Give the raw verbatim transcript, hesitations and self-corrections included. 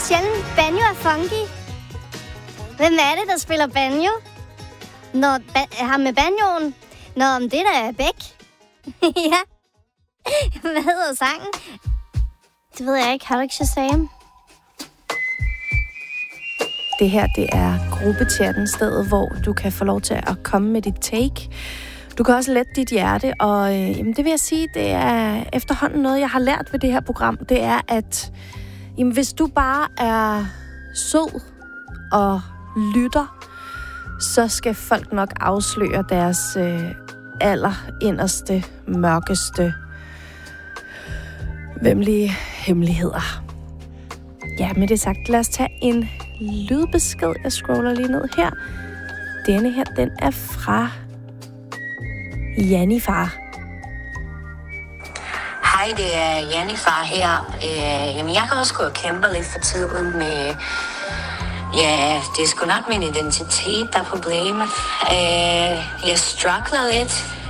sjældent, banjo er funky. Hvem er det, der spiller banjo? Nå, ba- ham med banjoen? Nå, om det der er Bæk. Ja. Hvad hedder sangen? Det ved jeg ikke. Har du ikke Shazam? Det her, det er gruppechatten, stedet, hvor du kan få lov til at komme med dit take. Du kan også lette dit hjerte, og øh, jamen, det vil jeg sige, det er efterhånden noget, jeg har lært ved det her program. Det er, at jamen, hvis du bare er sød og lytter, så skal folk nok afsløre deres øh, allerinderste, mørkeste, væmmelige hemmeligheder. Ja, med det sagt, lad os tage en lydbesked. Jeg scroller lige ned her. Denne her, den er fra Janifar. Hej, det er Janifar her. Øh, jamen, jeg kan også gå og kæmpe lidt for tiden med... Ja, det er sgu nok min identitet, der er problemet. Øh, jeg struggler lidt.